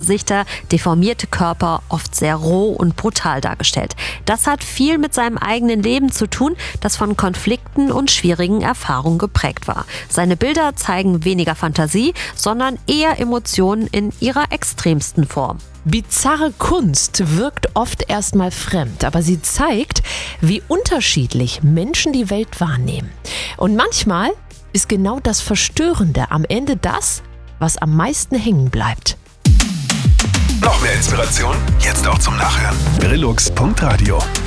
Gesichter, deformierte Körper, oft sehr roh und brutal dargestellt. Das hat viel mit seinem eigenen Leben zu tun, das von Konflikten und schwierigen Erfahrungen geprägt war. Seine Bilder zeigen weniger Fantasie, sondern eher Emotionen in ihrer extremsten Form. Bizarre Kunst wirkt oft erstmal fremd, aber sie zeigt, wie unterschiedlich Menschen die Welt wahrnehmen. Und manchmal ist genau das Verstörende am Ende das, was am meisten hängen bleibt. Noch mehr Inspiration? Jetzt auch zum Nachhören. Brillux.radio